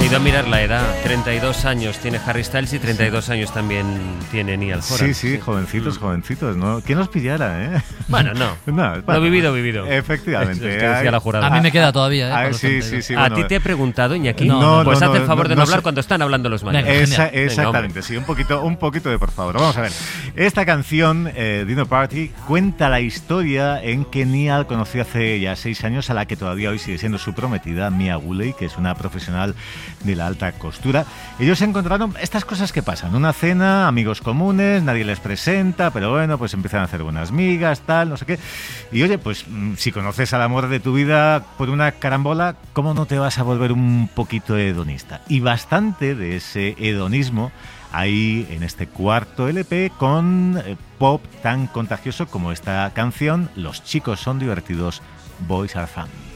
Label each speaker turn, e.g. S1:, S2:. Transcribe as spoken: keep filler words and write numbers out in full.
S1: ido a mirar la edad. treinta y dos años tiene Harry Styles y treinta y dos sí. años también tiene Niall Horan.
S2: Sí, sí, sí, jovencitos, mm. jovencitos, ¿no? ¿Quién los pillara, eh?
S1: Bueno, no. no bueno, lo vivido, vivido.
S2: Efectivamente.
S1: Es que decía la jurada.
S3: A mí me queda todavía, ¿eh?
S2: Ay, sí, sí, sí,
S1: ¿A
S2: bueno,
S1: ti te he preguntado, Iñaki?
S2: No,
S1: pues
S2: no,
S1: haz el
S2: no,
S1: favor
S2: no,
S1: de no,
S2: no
S1: hablar
S2: sé.
S1: cuando están hablando los mayores.
S2: Esa, exactamente,
S1: Venga,
S2: sí, un poquito, un poquito de por favor. Vamos a ver. Esta canción, eh, Dinner Party, cuenta la historia en que Niall conoció hace ya seis años a la que todavía hoy sigue siendo su prometida, Mia Woolley, que es una profesional de la alta costura. Ellos se encontraron estas cosas que pasan, una cena, amigos comunes, nadie les presenta, pero bueno, pues empiezan a hacer buenas migas, tal, no sé qué. Y oye, pues si conoces al amor de tu vida por una carambola, ¿cómo no te vas a volver un poquito hedonista? Y bastante de ese hedonismo hay en este cuarto L P con eh, pop tan contagioso como esta canción, Los chicos son divertidos, Boys are fun.